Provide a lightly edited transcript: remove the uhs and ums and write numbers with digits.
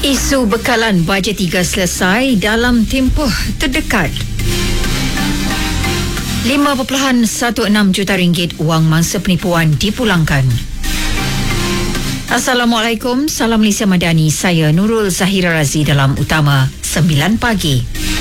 Isu bekalan bajet 3 selesai dalam tempoh terdekat. 5.16 juta ringgit wang mangsa penipuan dipulangkan. Assalamualaikum, salam Malaysia Madani. Saya Nurul Zahira Razi dalam Utama 9 Pagi.